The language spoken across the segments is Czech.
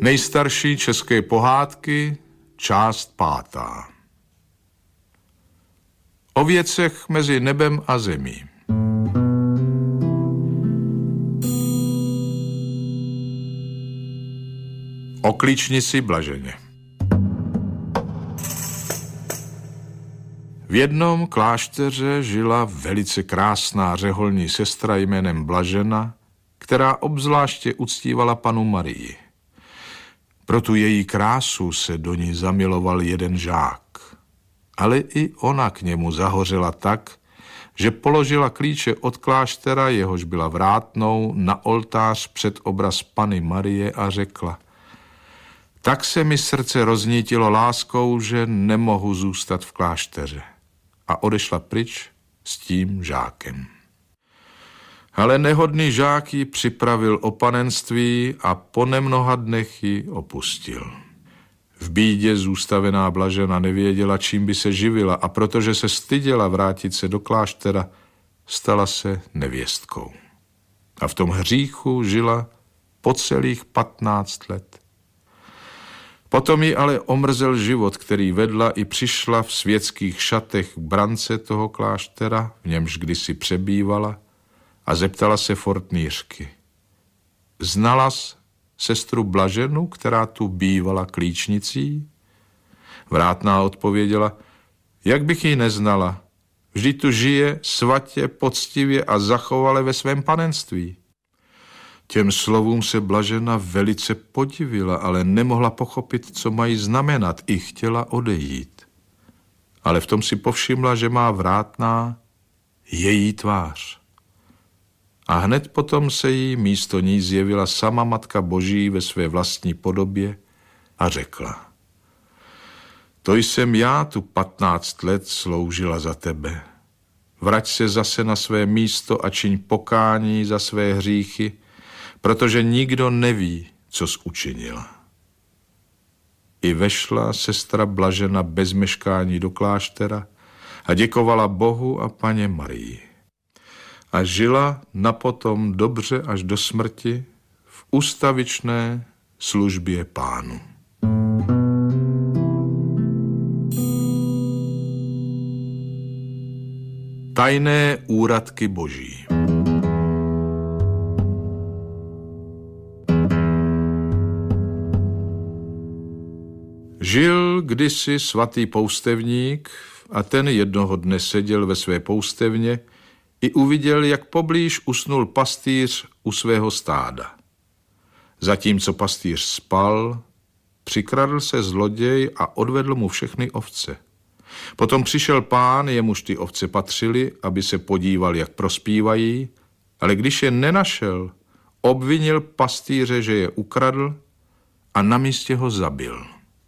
Nejstarší české pohádky, část 5. O věcech mezi nebem a zemí. O klíčnici Blaženě. V jednom klášteře žila velice krásná řeholní sestra jménem Blažena, která obzvláště uctívala Pannu Marii. Pro tu její krásu se do ní zamiloval jeden žák, ale i ona k němu zahořela tak, že položila klíče od kláštera, jehož byla vrátnou, na oltář před obraz Panny Marie a řekla: tak se mi srdce roznítilo láskou, že nemohu zůstat v klášteře. A odešla pryč s tím žákem. Ale nehodný žák ji připravil o panenství a po nemnoha dnech ji opustil. V bídě zůstavená Blažena nevěděla, čím by se živila, a protože se styděla vrátit se do kláštera, stala se nevěstkou. A v tom hříchu žila po celých 15 let. Potom ji ale omrzel život, který vedla, i přišla v světských šatech k brance toho kláštera, v němž kdysi přebývala, a zeptala se fortnýřky: znalas sestru Blaženu, která tu bývala klíčnicí? Vrátná odpověděla: jak bych ji neznala, vždyť tu žije svatě, poctivě a zachovale ve svém panenství. Těm slovům se Blažena velice podivila, ale nemohla pochopit, co mají znamenat, i chtěla odejít. Ale v tom si povšimla, že má vrátná její tvář. A hned potom se jí místo ní zjevila sama Matka Boží ve své vlastní podobě a řekla: to jsem já tu 15 let sloužila za tebe. Vrať se zase na své místo a čiň pokání za své hříchy, protože nikdo neví, co jsi učinila. I vešla sestra Blažena bez meškání do kláštera a děkovala Bohu a Panně Marii. A žila napotom dobře až do smrti v ustavičné službě Pánu. Tajné úradky Boží. Žil kdysi svatý poustevník a ten jednoho dne seděl ve své poustevně i uviděl, jak poblíž usnul pastýř u svého stáda. Zatímco pastýř spal, přikradl se zloděj a odvedl mu všechny ovce. Potom přišel pán, jemuž ty ovce patřily, aby se podíval, jak prospívají, ale když je nenašel, obvinil pastýře, že je ukradl, a na místě ho zabil.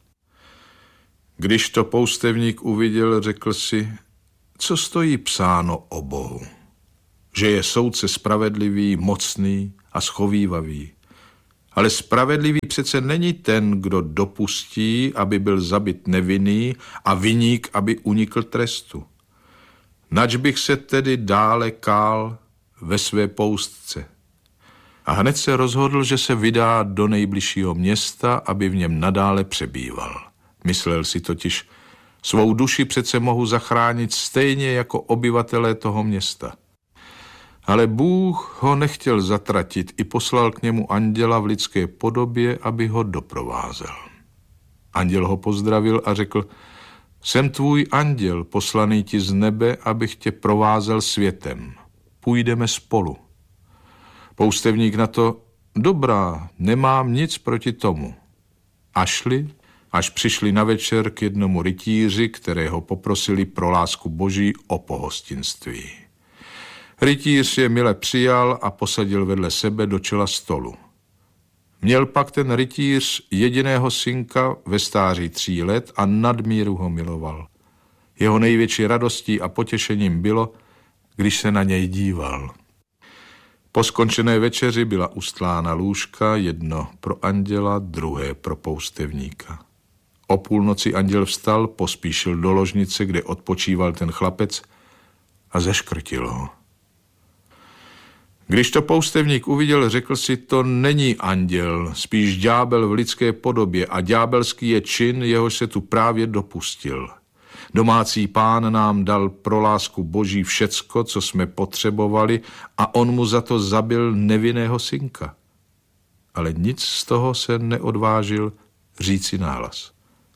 Když to poustevník uviděl, řekl si: co stojí psáno o Bohu? Že je soudce spravedlivý, mocný a schovívavý. Ale spravedlivý přece není ten, kdo dopustí, aby byl zabit nevinný, a viník, aby unikl trestu. Nač bych se tedy dále kál ve své poustce. A hned se rozhodl, že se vydá do nejbližšího města, aby v něm nadále přebýval. Myslel si totiž: svou duši přece mohu zachránit stejně jako obyvatelé toho města. Ale Bůh ho nechtěl zatratit, i poslal k němu anděla v lidské podobě, aby ho doprovázel. Anděl ho pozdravil a řekl: jsem tvůj anděl, poslaný ti z nebe, abych tě provázel světem. Půjdeme spolu. Poustevník na to: dobrá, nemám nic proti tomu. A šli, až přišli na večer k jednomu rytíři, kterého poprosili pro lásku Boží o pohostinství. Rytíř je mile přijal a posadil vedle sebe do čela stolu. Měl pak ten rytíř jediného synka ve stáří 3 let a nadmíru ho miloval. Jeho největší radostí a potěšením bylo, když se na něj díval. Po skončené večeři byla ustlána lůžka, jedno pro anděla, druhé pro poustevníka. O půlnoci anděl vstal, pospíšil do ložnice, kde odpočíval ten chlapec, a zeškrtil ho. Když to poustevník uviděl, řekl si, to není anděl, spíš ďábel v lidské podobě a ďábelský je čin, jehož se tu právě dopustil. Domácí pán nám dal pro lásku Boží všecko, co jsme potřebovali a on mu za to zabil nevinného synka. Ale nic z toho se neodvážil říci nahlas.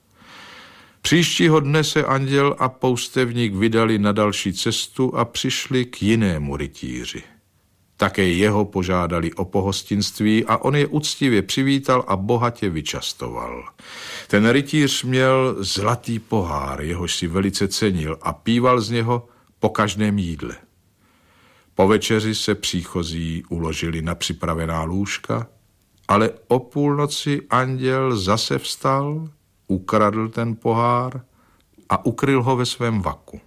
Příštího dne se anděl a poustevník vydali na další cestu a přišli k jinému rytíři. Také jeho požádali o pohostinství a on je uctivě přivítal a bohatě vyčastoval. Ten rytíř měl zlatý pohár, jehož si velice cenil a píval z něho po každém jídle. Po večeři se příchozí uložili na připravená lůžka, ale o půlnoci anděl zase vstal, ukradl ten pohár a ukryl ho ve svém vaku.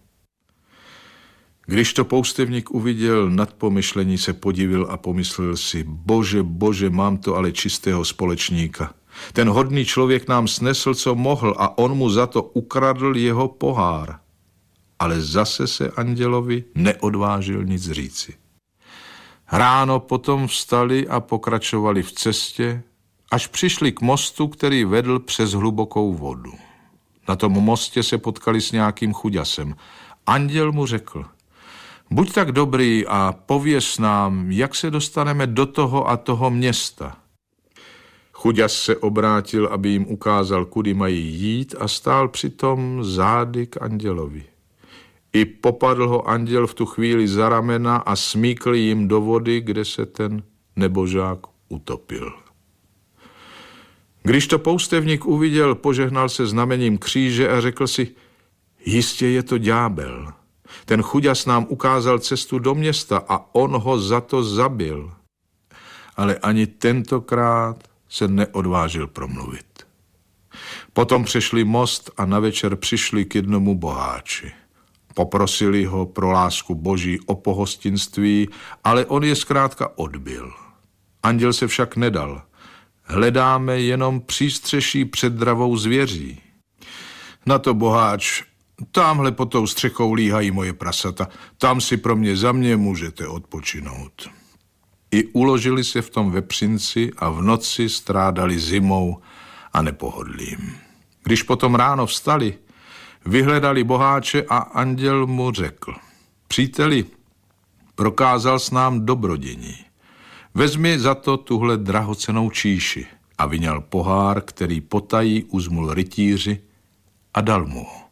Když to poustevník uviděl, nad pomyšlení se podivil a pomyslel si, bože, bože, mám to ale čistého společníka. Ten hodný člověk nám snesl, co mohl a on mu za to ukradl jeho pohár. Ale zase se andělovi neodvážil nic říci. Ráno potom vstali a pokračovali v cestě, až přišli k mostu, který vedl přes hlubokou vodu. Na tom mostě se potkali s nějakým chuďasem. Anděl mu řekl, buď tak dobrý a pověz nám, jak se dostaneme do toho a toho města. Chuďas se obrátil, aby jim ukázal, kudy mají jít a stál přitom zády k andělovi. I popadl ho anděl v tu chvíli za ramena a smíkl jim do vody, kde se ten nebožák utopil. Když to poustevník uviděl, požehnal se znamením kříže a řekl si, jistě je to ďábel. Ten chuďas nám ukázal cestu do města a on ho za to zabil. Ale ani tentokrát se neodvážil promluvit. Potom přešli most a na večer přišli k jednomu boháči. Poprosili ho pro lásku Boží o pohostinství, ale on je zkrátka odbyl. Anděl se však nedal. Hledáme jenom přístřeší před dravou zvěří. Na to boháč, tamhle pod tou střechou líhají moje prasata, tam si pro mě za mě můžete odpočinout. I uložili se v tom vepřinci a v noci strádali zimou a nepohodlím. Když potom ráno vstali, vyhledali boháče a anděl mu řekl, příteli, prokázal s nám dobrodění. Vezmi za to tuhle drahocennou číši a vyňal pohár, který potají uzmul rytíři a dal mu ho.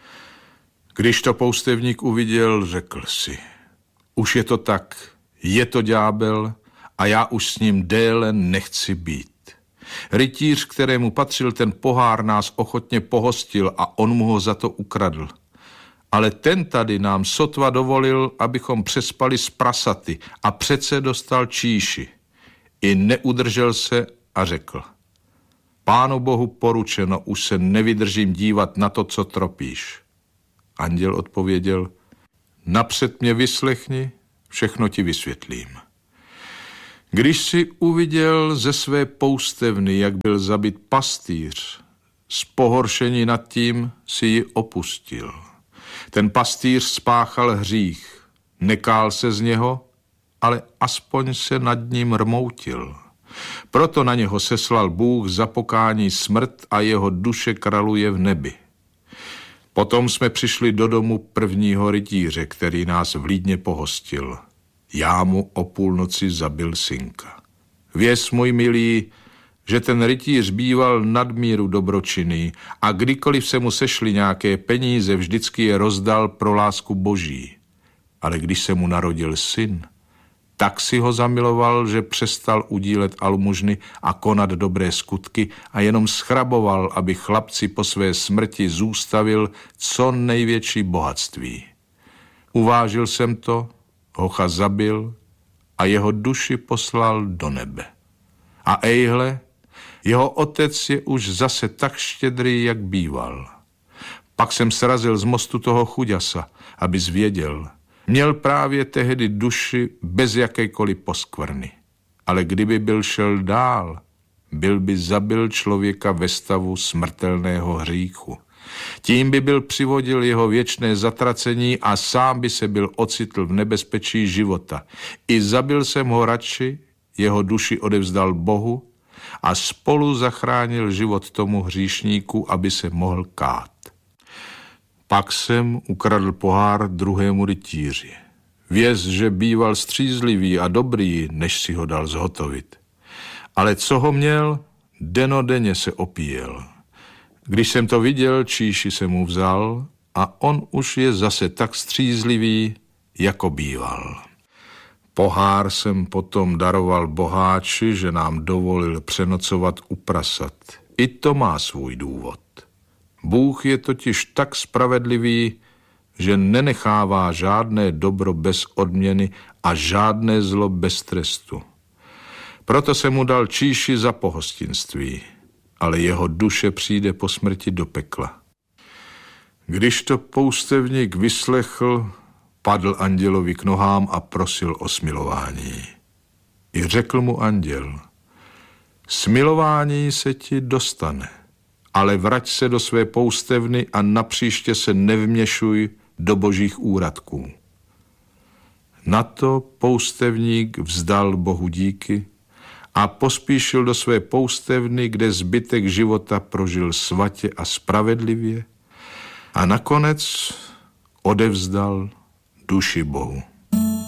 Když to poustevník uviděl, řekl si, už je to tak, je to ďábel a já už s ním déle nechci být. Rytíř, kterému patřil ten pohár, nás ochotně pohostil a on mu ho za to ukradl. Ale ten tady nám sotva dovolil, abychom přespali s prasaty a přece dostal číši. I neudržel se a řekl, Pánu Bohu poručeno, už se nevydržím dívat na to, co tropíš. Anděl odpověděl, napřed mě vyslechni, všechno ti vysvětlím. Když si uviděl ze své poustevny, jak byl zabit pastýř, z pohoršení nad tím si ji opustil. Ten pastýř spáchal hřích, nekál se z něho, ale aspoň se nad ním rmoutil. Proto na něho seslal Bůh za pokání smrt a jeho duše kraluje v nebi. Potom jsme přišli do domu prvního rytíře, který nás vlídně pohostil. Já mu o půlnoci zabil synka. Věz, můj milý, že ten rytíř býval nadmíru dobročinný a kdykoliv se mu sešly nějaké peníze, vždycky je rozdal pro lásku Boží. Ale když se mu narodil syn, tak si ho zamiloval, že přestal udílet almužny a konat dobré skutky a jenom schraboval, aby chlapci po své smrti zůstavil co největší bohatství. Uvážil jsem to, hocha zabil a jeho duši poslal do nebe. A ejhle, jeho otec je už zase tak štědrý, jak býval. Pak jsem srazil z mostu toho chuďasa, aby zvěděl. Měl právě tehdy duši bez jakékoliv poskvrny. Ale kdyby byl šel dál, byl by zabil člověka ve stavu smrtelného hříchu. Tím by byl přivodil jeho věčné zatracení a sám by se byl ocitl v nebezpečí života. I zabil jsem ho radši, jeho duši odevzdal Bohu a spolu zachránil život tomu hříšníku, aby se mohl kát. Pak jsem ukradl pohár druhému rytíři. Věz, že býval střízlivý a dobrý, než si ho dal zhotovit. Ale co ho měl, denodenně se opíjel. Když jsem to viděl, číši jsem mu vzal a on už je zase tak střízlivý, jako býval. Pohár jsem potom daroval boháči, že nám dovolil přenocovat u prasat. I to má svůj důvod. Bůh je totiž tak spravedlivý, že nenechává žádné dobro bez odměny a žádné zlo bez trestu. Proto se mu dal číši za pohostinství, ale jeho duše přijde po smrti do pekla. Když to poustevník vyslechl, padl andělovi k nohám a prosil o smilování. I řekl mu anděl, smilování se ti dostane, ale vrať se do své poustevny a napříště se nevměšuj do božích úradků. Na to poustevník vzdal Bohu díky a pospíšil do své poustevny, kde zbytek života prožil svatě a spravedlivě a nakonec odevzdal duši Bohu.